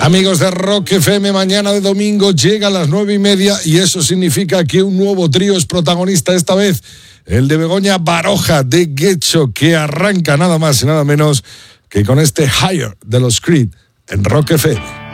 Amigos de Rock FM, mañana de domingo llega a las 9:30 y eso significa que un nuevo trío es protagonista, esta vez el de Begoña Baroja de Guecho, que arranca nada más y nada menos que con este Higher de los Creed en Rock FM.